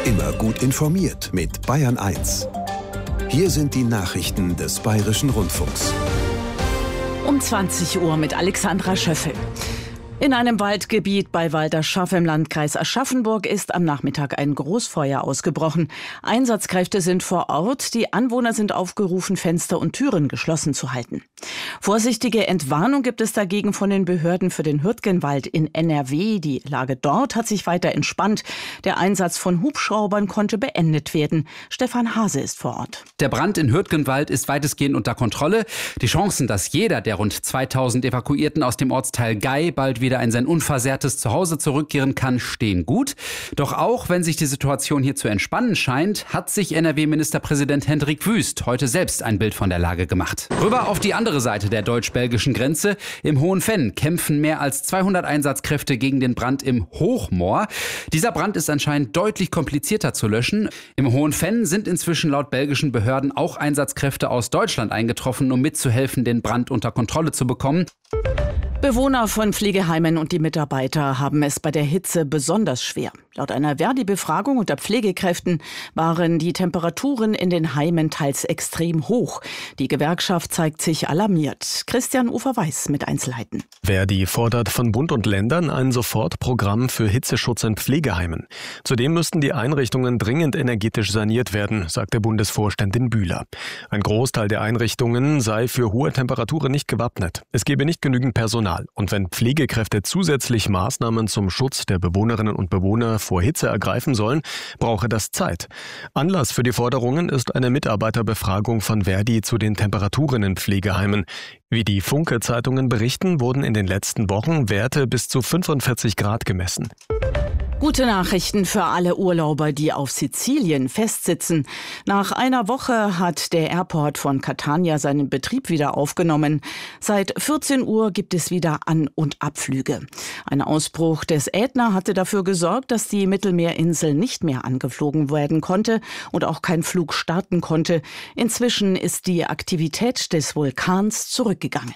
Immer gut informiert mit Bayern 1. Hier sind die Nachrichten des Bayerischen Rundfunks. Um 20 Uhr mit Alexandra Schöffel. In einem Waldgebiet bei Walderschaff im Landkreis Aschaffenburg ist am Nachmittag ein Großfeuer ausgebrochen. Einsatzkräfte sind vor Ort. Die Anwohner sind aufgerufen, Fenster und Türen geschlossen zu halten. Vorsichtige Entwarnung gibt es dagegen von den Behörden für den Hürtgenwald in NRW. Die Lage dort hat sich weiter entspannt. Der Einsatz von Hubschraubern konnte beendet werden. Stefan Hase ist vor Ort. Der Brand in Hürtgenwald ist weitestgehend unter Kontrolle. Die Chancen, dass jeder der rund 2000 Evakuierten aus dem Ortsteil Gei bald wieder in sein unversehrtes Zuhause zurückkehren kann, stehen gut. Doch auch wenn sich die Situation hier zu entspannen scheint, hat sich NRW-Ministerpräsident Hendrik Wüst heute selbst ein Bild von der Lage gemacht. Rüber auf die andere Seite der deutsch-belgischen Grenze. Im Hohenvenn kämpfen mehr als 200 Einsatzkräfte gegen den Brand im Hochmoor. Dieser Brand ist anscheinend deutlich komplizierter zu löschen. Im Hohenvenn sind inzwischen laut belgischen Behörden auch Einsatzkräfte aus Deutschland eingetroffen, um mitzuhelfen, den Brand unter Kontrolle zu bekommen. Bewohner von Pflegeheimen und die Mitarbeiter haben es bei der Hitze besonders schwer. Laut einer Verdi-Befragung unter Pflegekräften waren die Temperaturen in den Heimen teils extrem hoch. Die Gewerkschaft zeigt sich alarmiert. Christian Ufer-Weiß mit Einzelheiten. Verdi fordert von Bund und Ländern ein Sofortprogramm für Hitzeschutz in Pflegeheimen. Zudem müssten die Einrichtungen dringend energetisch saniert werden, sagt der Bundesvorständin Bühler. Ein Großteil der Einrichtungen sei für hohe Temperaturen nicht gewappnet. Es gebe nicht genügend Personal. Und wenn Pflegekräfte zusätzlich Maßnahmen zum Schutz der Bewohnerinnen und Bewohner vor Hitze ergreifen sollen, brauche das Zeit. Anlass für die Forderungen ist eine Mitarbeiterbefragung von Verdi zu den Temperaturen in Pflegeheimen. Wie die Funke-Zeitungen berichten, wurden in den letzten Wochen Werte bis zu 45 Grad gemessen. Gute Nachrichten für alle Urlauber, die auf Sizilien festsitzen. Nach einer Woche hat der Airport von Catania seinen Betrieb wieder aufgenommen. Seit 14 Uhr gibt es wieder An- und Abflüge. Ein Ausbruch des Ätna hatte dafür gesorgt, dass die Mittelmeerinsel nicht mehr angeflogen werden konnte und auch kein Flug starten konnte. Inzwischen ist die Aktivität des Vulkans zurückgegangen.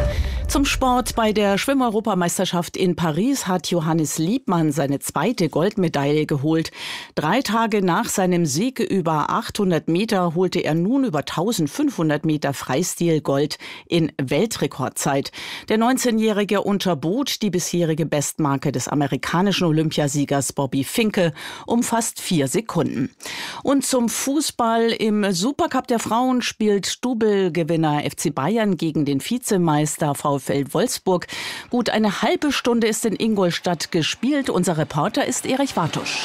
Zum Sport. Bei der Schwimmeuropameisterschaft in Paris hat Johannes Liebmann seine zweite Goldmedaille geholt. 3 Tage nach seinem Sieg über 800 Meter holte er nun über 1500 Meter Freistil Gold in Weltrekordzeit. Der 19-Jährige unterbot die bisherige Bestmarke des amerikanischen Olympiasiegers Bobby Finke um fast 4 Sekunden. Und zum Fußball. Im Supercup der Frauen spielt Double-Gewinner FC Bayern gegen den Vizemeister VfL Wolfsburg. Gut eine halbe Stunde ist in Ingolstadt gespielt. Unser Reporter ist Erich Wartusch.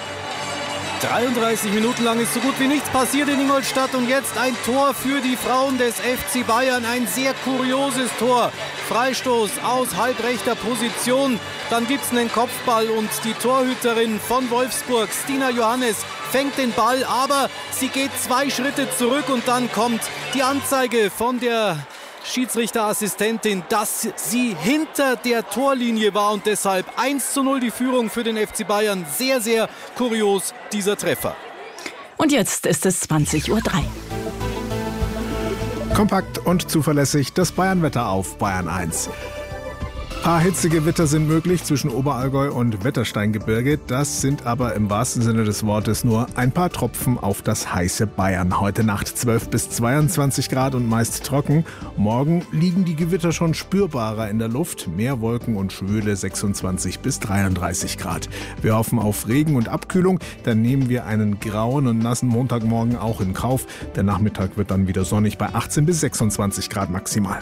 33 Minuten lang ist so gut wie nichts passiert in Ingolstadt und jetzt ein Tor für die Frauen des FC Bayern. Ein sehr kurioses Tor. Freistoß aus halbrechter Position. Dann gibt es einen Kopfball und die Torhüterin von Wolfsburg, Stina Johannes, fängt den Ball, aber sie geht 2 Schritte zurück und dann kommt die Anzeige von der Schiedsrichterassistentin, dass sie hinter der Torlinie war und deshalb 1:0 die Führung für den FC Bayern. Sehr, sehr kurios dieser Treffer. Und jetzt ist es 20:03 Uhr. Kompakt und zuverlässig das Bayernwetter auf Bayern 1. Paar Hitzegewitter sind möglich zwischen Oberallgäu und Wettersteingebirge. Das sind aber im wahrsten Sinne des Wortes nur ein paar Tropfen auf das heiße Bayern. Heute Nacht 12 bis 22 Grad und meist trocken. Morgen liegen die Gewitter schon spürbarer in der Luft. Mehr Wolken und Schwüle 26 bis 33 Grad. Wir hoffen auf Regen und Abkühlung. Dann nehmen wir einen grauen und nassen Montagmorgen auch in Kauf. Der Nachmittag wird dann wieder sonnig bei 18 bis 26 Grad maximal.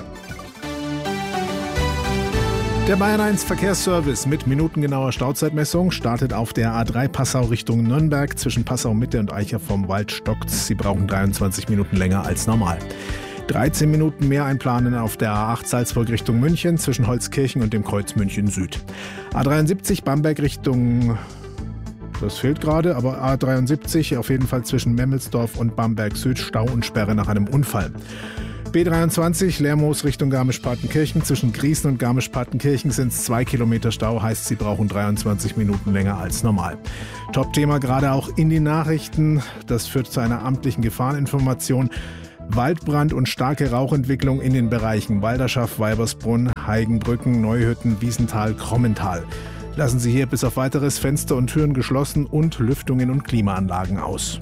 Der Bayern 1 Verkehrsservice mit minutengenauer Stauzeitmessung startet auf der A3 Passau Richtung Nürnberg. Zwischen Passau Mitte und Eicher vom Wald stockt's. Sie brauchen 23 Minuten länger als normal. 13 Minuten mehr einplanen auf der A8 Salzburg Richtung München zwischen Holzkirchen und dem Kreuz München Süd. A73 Bamberg Richtung... Das fehlt gerade, aber A73 auf jeden Fall zwischen Memmelsdorf und Bamberg Süd Stau und Sperre nach einem Unfall. B23 Lermoos Richtung Garmisch-Partenkirchen. Zwischen Griesen und Garmisch-Partenkirchen sind es 2 Kilometer Stau, heißt sie brauchen 23 Minuten länger als normal. Top-Thema gerade auch in den Nachrichten. Das führt zu einer amtlichen Gefahreninformation. Waldbrand und starke Rauchentwicklung in den Bereichen Walderschaff, Weibersbrunn, Heigenbrücken, Neuhütten, Wiesenthal, Krommental. Lassen Sie hier bis auf weiteres Fenster und Türen geschlossen und Lüftungen und Klimaanlagen aus.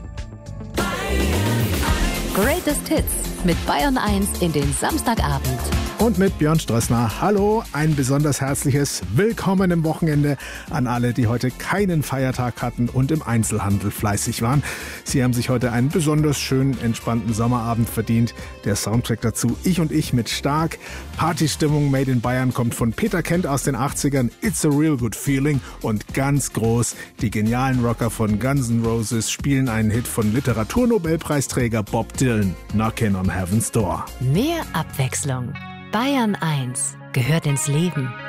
Greatest Hits mit Bayern 1 in den Samstagabend. Und mit Björn Strössner. Hallo, ein besonders herzliches Willkommen im Wochenende an alle, die heute keinen Feiertag hatten und im Einzelhandel fleißig waren. Sie haben sich heute einen besonders schönen, entspannten Sommerabend verdient. Der Soundtrack dazu Ich und Ich mit Stark. Partystimmung Made in Bayern kommt von Peter Kent aus den 80ern. It's a real good feeling. Und ganz groß, die genialen Rocker von Guns N' Roses spielen einen Hit von Literaturnobelpreisträger Bob Dylan. Knockin' on Heaven's Door. Mehr Abwechslung. Bayern 1 gehört ins Leben.